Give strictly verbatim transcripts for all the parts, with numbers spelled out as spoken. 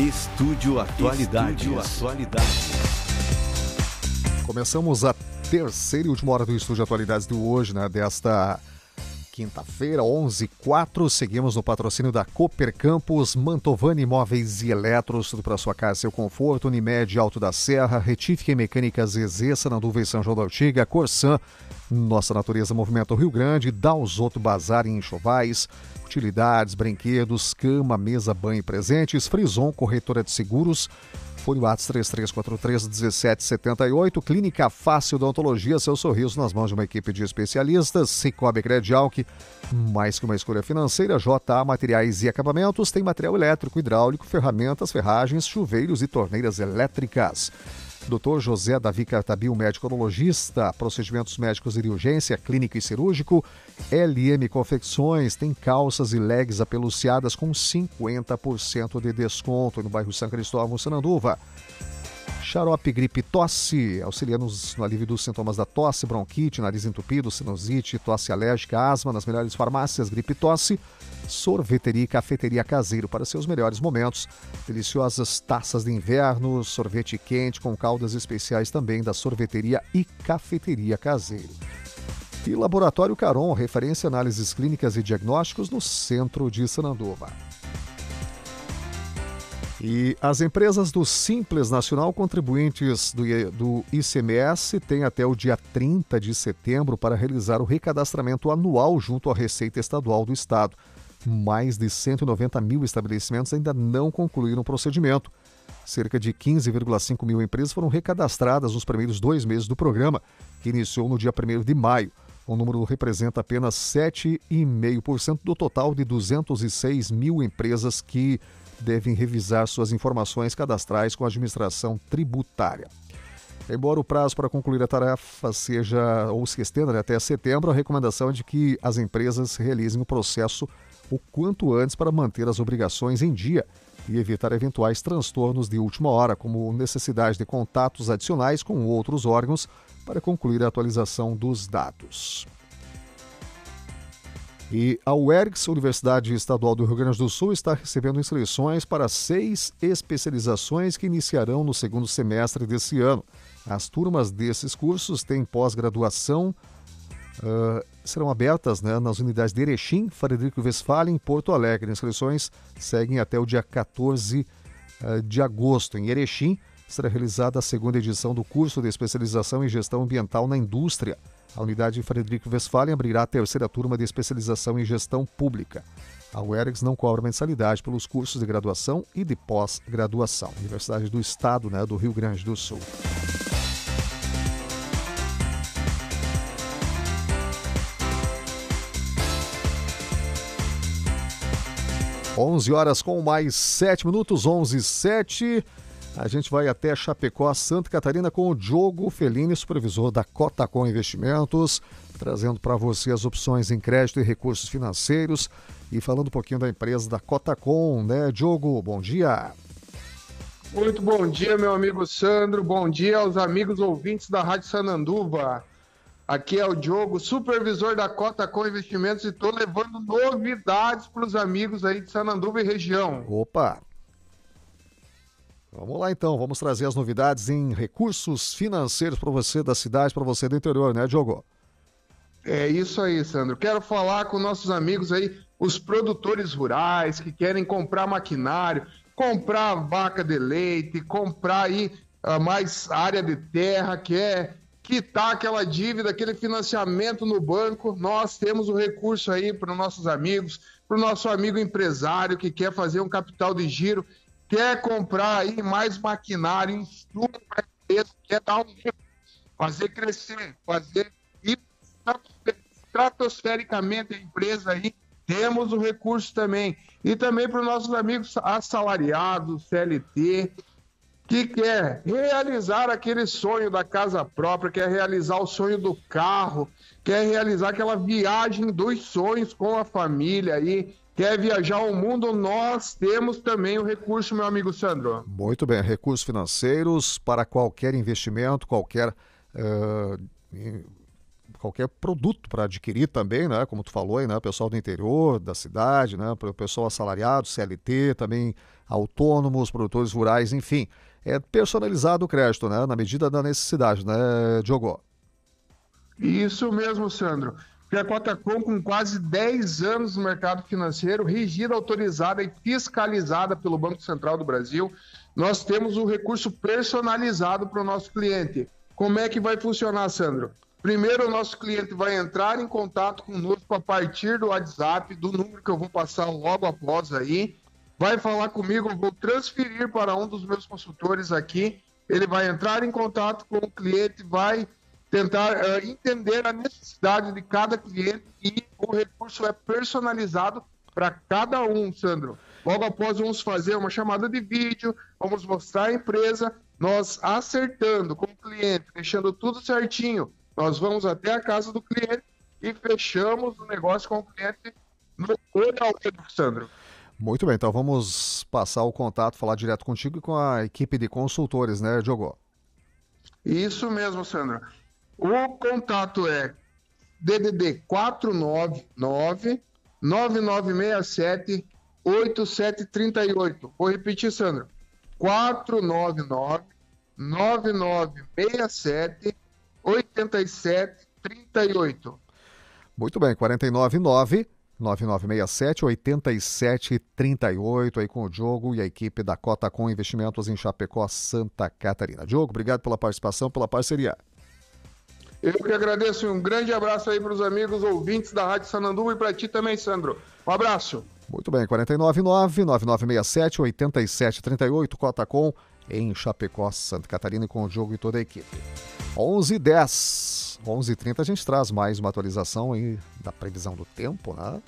Estúdio Atualidades. Estúdio Atualidades. Começamos a terceira e última hora do Estúdio Atualidades de hoje, né? Desta quinta-feira, onze e quatro. Seguimos no patrocínio da Cooper Campus, Mantovani Imóveis e Eletros, tudo para sua casa e seu conforto. Unimed Alto da Serra, Retífica e Mecânica Zezé, Sananduva e São João da Ortiga, Corsan, Nossa Natureza Movimento Rio Grande, Dalzoto Bazar em Enxovais, utilidades, brinquedos, cama, mesa, banho e presentes, Frison, corretora de seguros, fone WhatsApp três três quatro três, um sete sete oito, Clínica Fácil Odontologia, seu sorriso nas mãos de uma equipe de especialistas, Cicobi Credial, que mais que uma escolha financeira, J A Materiais e Acabamentos, tem material elétrico, hidráulico, ferramentas, ferragens, chuveiros e torneiras elétricas. doutor José Davi Cartabil, médico urologista, procedimentos médicos de urgência, clínico e cirúrgico. L M Confecções, tem calças e legs apeluciadas com cinquenta por cento de desconto no bairro São Cristóvão, Sananduva. Xarope Gripe Tosse, auxiliando no alívio dos sintomas da tosse, bronquite, nariz entupido, sinusite, tosse alérgica, asma, nas melhores farmácias, Gripe Tosse. Sorveteria e Cafeteria Caseiro, para seus melhores momentos. Deliciosas taças de inverno, sorvete quente com caldas especiais também da Sorveteria e Cafeteria Caseiro. E Laboratório Caron, referência em análises clínicas e diagnósticos no centro de Sananduva. E as empresas do Simples Nacional, contribuintes do, do I C M S, têm até o dia trinta de setembro para realizar o recadastramento anual junto à Receita Estadual do Estado. Mais de cento e noventa mil estabelecimentos ainda não concluíram o procedimento. Cerca de quinze vírgula cinco mil empresas foram recadastradas nos primeiros dois meses do programa, que iniciou no dia primeiro de maio. O número representa apenas sete vírgula cinco por cento do total de duzentas e seis mil empresas que devem revisar suas informações cadastrais com a administração tributária. Embora o prazo para concluir a tarefa seja ou se estenda até setembro, a recomendação é de que as empresas realizem o processo o quanto antes para manter as obrigações em dia e evitar eventuais transtornos de última hora, como necessidade de contatos adicionais com outros órgãos para concluir a atualização dos dados. E a U E R G S, Universidade Estadual do Rio Grande do Sul, está recebendo inscrições para seis especializações que iniciarão no segundo semestre desse ano. As turmas desses cursos têm pós-graduação, uh, serão abertas, né, nas unidades de Erechim, Frederico Westphalen e Porto Alegre. As inscrições seguem até o dia quatorze de agosto. Em Erechim, será realizada a segunda edição do curso de especialização em gestão ambiental na indústria. A unidade de Frederico Westphalen abrirá a terceira turma de especialização em gestão pública. A U E R G S não cobra mensalidade pelos cursos de graduação e de pós-graduação. Universidade do Estado, né, do Rio Grande do Sul. onze horas com mais sete minutos, onze e sete. A gente vai até Chapecó, Santa Catarina, com o Diogo Fellini, supervisor da Cotacom Investimentos, trazendo para você as opções em crédito e recursos financeiros e falando um pouquinho da empresa da Cotacom, né, Diogo? Bom dia. Muito bom dia, meu amigo Sandro. Bom dia aos amigos ouvintes da Rádio Sananduva. Aqui é o Diogo, supervisor da Cotacom Investimentos, e estou levando novidades para os amigos aí de Sananduva e região. Opa! Vamos lá então, vamos trazer as novidades em recursos financeiros para você da cidade, para você do interior, né, Diogo? É isso aí, Sandro. Quero falar com nossos amigos aí, os produtores rurais que querem comprar maquinário, comprar vaca de leite, comprar aí uh, mais área de terra, quer quitar aquela dívida, aquele financiamento no banco. Nós temos o recurso aí para os nossos amigos, para o nosso amigo empresário que quer fazer um capital de giro, quer comprar aí mais maquinário, insumo para a empresa, quer dar um fazer crescer, fazer ir estratosfericamente a empresa aí, temos o recurso também. E também para os nossos amigos assalariados, C L T, que quer realizar aquele sonho da casa própria, quer realizar o sonho do carro, quer realizar aquela viagem dos sonhos com a família aí, quer viajar ao mundo, nós temos também o recurso, meu amigo Sandro. Muito bem, recursos financeiros para qualquer investimento, qualquer, uh, qualquer produto para adquirir também, né? Como tu falou aí, né? Pessoal do interior, da cidade, né? Para o pessoal assalariado, C L T, também autônomos, produtores rurais, enfim. É personalizado o crédito, né? Na medida da necessidade, né, Diogo? Isso mesmo, Sandro. Que a Cotacom, com quase dez anos no mercado financeiro, regida, autorizada e fiscalizada pelo Banco Central do Brasil, nós temos um recurso personalizado para o nosso cliente. Como é que vai funcionar, Sandro? Primeiro, o nosso cliente vai entrar em contato conosco a partir do WhatsApp, do número que eu vou passar logo após aí. Vai falar comigo, eu vou transferir para um dos meus consultores aqui. Ele vai entrar em contato com o cliente, vai tentar uh, entender a necessidade de cada cliente e o recurso é personalizado para cada um, Sandro. Logo após, vamos fazer uma chamada de vídeo, vamos mostrar a empresa, nós acertando com o cliente, deixando tudo certinho. Nós vamos até a casa do cliente e fechamos o negócio com o cliente no olho ao olho, Sandro. Muito bem, então vamos passar o contato, falar direto contigo e com a equipe de consultores, né, Diogo? Isso mesmo, Sandro. O contato é D D D quatro nove nove, nove nove seis sete, oito sete três oito. Vou repetir, Sandro. quatro nove nove, nove nove seis sete, oito sete três oito. Muito bem, quatro nove nove, nove nove seis sete, oito sete três oito, aí com o Diogo e a equipe da Cotacom Investimentos em Chapecó, Santa Catarina. Diogo, obrigado pela participação, pela parceria. Eu que agradeço e um grande abraço aí para os amigos ouvintes da Rádio Sananduva e para ti também, Sandro. Um abraço. Muito bem, quatro nove nove, nove nove seis sete, oito sete três oito, Cotacom em Chapecó, Santa Catarina, com o Diogo e toda a equipe. onze e dez, onze e trinta a gente traz mais uma atualização aí da previsão do tempo, né?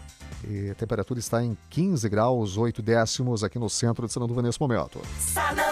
E a temperatura está em quinze graus, oito décimos aqui no centro de Sananduva nesse momento.